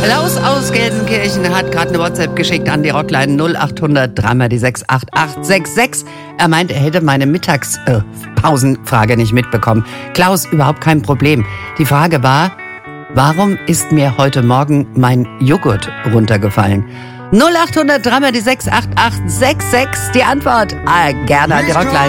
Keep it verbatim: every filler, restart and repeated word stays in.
Klaus aus Gelsenkirchen hat gerade eine WhatsApp geschickt an die Rockline null acht hundert dreimal die sechs acht acht sechs sechs. Er meint, er hätte meine Mittagspausenfrage nicht mitbekommen. Klaus, überhaupt kein Problem. Die Frage war, warum ist mir heute Morgen mein Joghurt runtergefallen? null acht hundert dreimal die sechs acht acht sechs sechs. Die Antwort, ah, gerne an die Rockline.